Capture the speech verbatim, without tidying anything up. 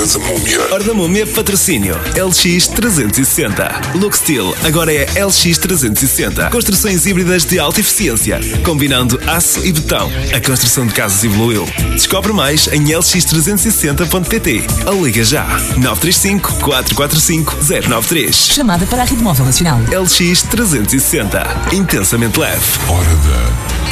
da Múmia. Hora da Múmia, patrocínio L X trezentos e sessenta. Look Steel agora é L X trezentos e sessenta. Construções híbridas de alta eficiência, combinando aço e betão. A construção de casas evoluiu. Descobre mais em l x trezentos e sessenta ponto p t ou liga já nove três cinco, quatro quatro cinco, zero nove três. Chamada para a Rede Móvel Nacional. L X trezentos e sessenta. Intensamente leve. Hora da